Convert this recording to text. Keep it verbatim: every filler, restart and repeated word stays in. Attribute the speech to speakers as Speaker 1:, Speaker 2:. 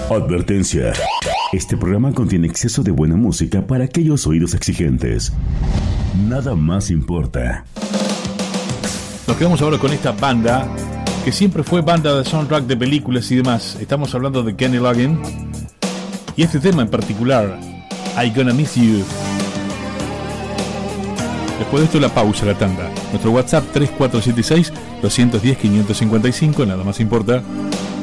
Speaker 1: Advertencia. Este programa contiene exceso de buena música para aquellos oídos exigentes. Nada más importa.
Speaker 2: Nos quedamos ahora con esta banda que siempre fue banda de soundtrack de películas y demás. Estamos hablando de Kenny Loggins y este tema en particular, I Gonna Miss You. Después de esto la pausa, la tanda. Nuestro WhatsApp tres cuatro siete seis, dos uno cero, quinientos cincuenta y cinco, nada más importa.